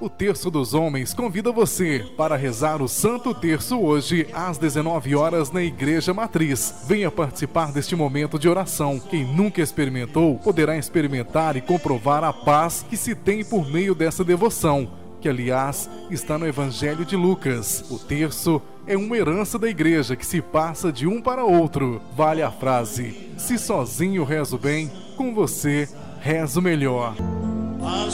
O Terço dos Homens convida você para rezar o Santo Terço hoje, às 19 horas, na Igreja Matriz. Venha participar deste momento de oração. Quem nunca experimentou, poderá experimentar e comprovar a paz que se tem por meio dessa devoção, que, aliás, está no Evangelho de Lucas. O terço é uma herança da igreja que se passa de um para outro. Vale a frase: se sozinho rezo bem, com você rezo melhor.